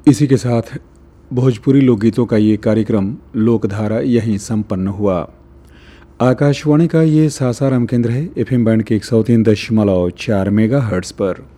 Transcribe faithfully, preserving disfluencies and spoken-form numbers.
इसी के साथ भोजपुरी लोकगीतों का ये कार्यक्रम लोकधारा यहीं संपन्न हुआ। आकाशवाणी का ये सासाराम केंद्र है, एफएम बैंड के एक सौ तीन दशमलव चार मेगा हर्ट्स पर।